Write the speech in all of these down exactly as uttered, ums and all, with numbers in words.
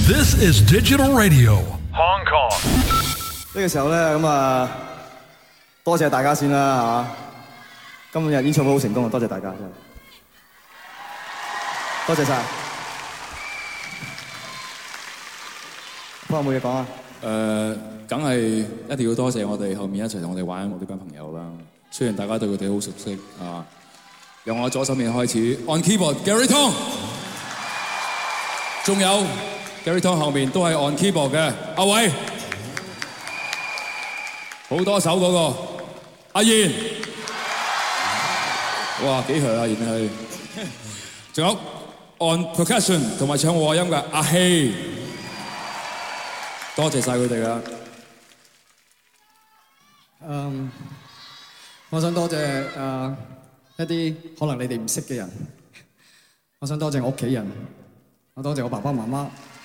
This is Digital Radio Hong Kong。 呢個時候咧，咁啊，多謝大家先啦嚇。今日演唱會好成功啊，多謝大家真係，多謝晒。有冇嘢講啊？ 誒，梗係一定要多謝我哋後面一齊同我哋玩音樂呢班朋友啦。雖然大家對佢哋好熟悉啊，由我左手面開始 ，on keyboard Gary Tong， 仲有 Gary Tong 後面都係 on keyboard 嘅阿偉，好多手嗰個阿賢，哇幾強啊賢係，仲有 on percussion 同埋唱和音嘅阿希。多謝晒佢哋啦。 嗯，我想多謝誒一啲可能你哋唔識嘅人。我想多謝我屋企人，我多謝我爸爸媽媽，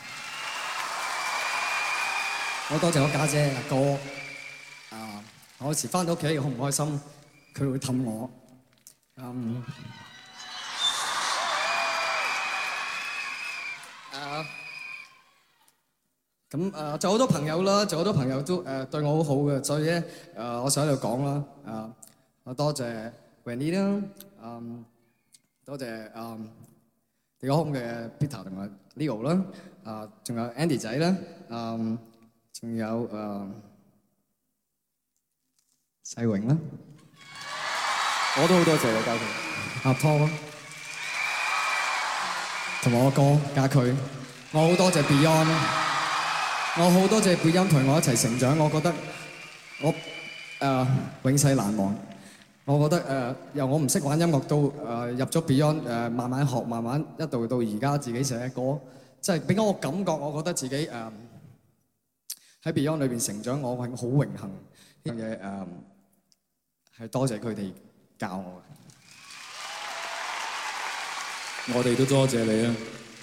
我多謝我家姐阿哥。啊，我有時翻到屋企好唔開心，佢會氹我。嗯。啊。咁誒，仲有好多朋友啦，仲有好多朋友都誒對我好好嘅，所以咧誒，我想喺度講啦，誒，我多謝 Wendy 啦，嗯，多謝誒地球空嘅 Peter 同埋 Leo 啦，啊，仲有 Andy 仔啦，嗯，仲有誒世榮啦， 我都好多謝你家駒， 阿 Paul 同埋我哥家駒，我好多謝 Beyond。我好多謝貝音同我一齊成長，我覺得我誒、呃、永世難忘。我覺得誒、呃、由我唔識玩音樂到誒、呃、入咗 Beyond 誒、呃、慢慢學，慢慢一度到而家自己寫歌，即係俾我感覺，我覺得自己誒喺、呃、Beyond 裏邊成長，我係好榮幸呢樣嘢誒係多謝佢哋教我嘅。我哋都多謝你啊！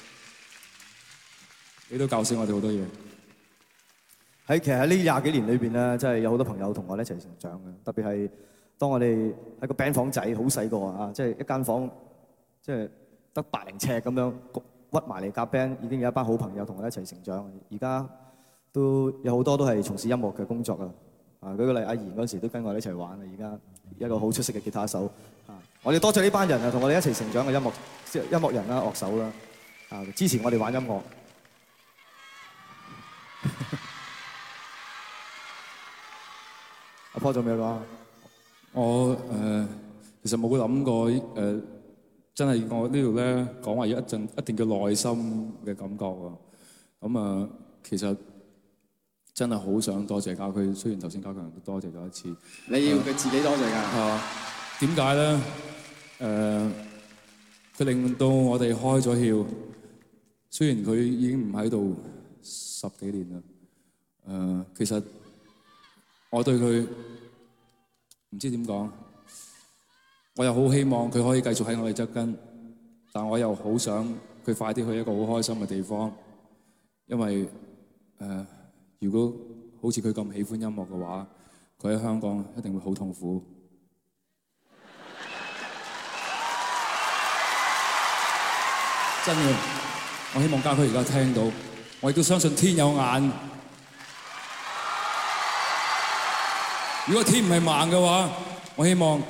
你都教識我哋好多嘢。 喺其實喺呢廿幾年裏邊咧，真係有好多朋友同我哋一齊成長嘅。特別係當我哋喺個 band 房仔好細個啊，即係一間房，即係得百零尺咁樣屈埋嚟夾 band，已經有一班好朋友同我哋一齊成長。而家都有好多都係從事音樂嘅工作啊。啊，舉個例，阿賢嗰時都跟我哋一齊玩啊。而家一個好出色嘅吉他手啊，我哋多謝呢班人啊，同我哋一齊成長嘅音樂即係音樂人啦、樂手啦啊，支持我哋玩音樂。阿 Paul 做咩講？ 我誒、呃、其實冇諗過誒、呃，真係我呢度咧講話要一陣一定叫內心嘅感覺喎。咁啊、呃，其實真係好想多謝家駒，雖然頭先家強都多謝咗一次。 你要佢自己多謝㗎。 啊，點解咧？誒、呃，佢令到我哋開咗竅。雖然佢已經唔喺度十幾年啦。誒、呃，其實我對佢唔知點講，我又好希望佢可以繼續喺我哋側跟，但我又好想佢快啲去一個好開心嘅地方，因為誒、呃，如果好似佢咁喜歡音樂嘅話，佢喺香港一定會好痛苦。真嘅，我希望家駒而家聽到，我亦都相信天有眼。如果天唔係盲嘅話，我希望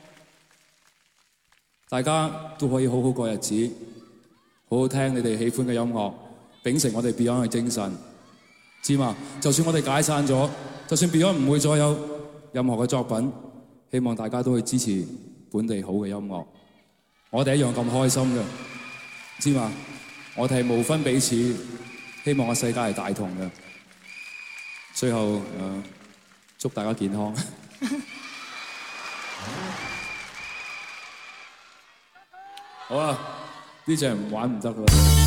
大家都可以好好過日子，好好聽你哋喜歡嘅音樂，秉承我哋 Beyond 嘅精神，知嘛？就算我哋解散咗，就算 Beyond 唔會再有任何嘅作品，希望大家都會支持本地好嘅音樂。我哋一樣咁開心嘅，知嘛？我哋係無分彼此，希望個世界係大同嘅。最後誒。呃祝大家健康。好啦，呢隻唔玩唔得啦。